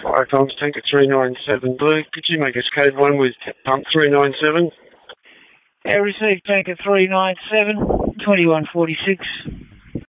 Fire comms, tanker 397 Blue. Could you make us code 1 with pump 397? Received tanker 397, 2146.